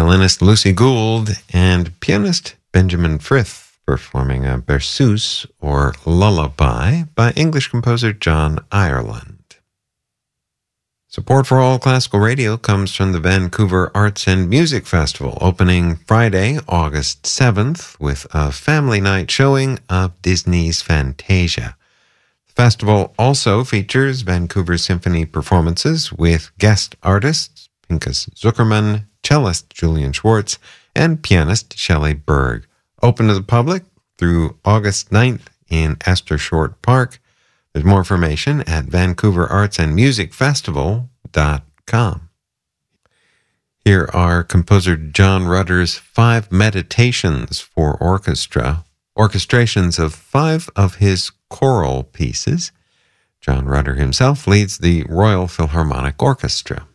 violinist Lucy Gould, and pianist Benjamin Frith performing a berceuse or lullaby by English composer John Ireland. Support for All Classical Radio comes from the Vancouver Arts and Music Festival, opening Friday, August 7th, with a family night showing of Disney's Fantasia. The festival also features Vancouver Symphony performances with guest artists Pinchas Zuckerman, cellist Julian Schwartz, and pianist Shelley Berg. Open to the public through August 9th in Esther Short Park. There's more information at vancouverartsandmusicfestival.com. Here are composer John Rutter's 5 meditations for orchestra, orchestrations of 5 of his choral pieces. John Rutter himself leads the Royal Philharmonic Orchestra.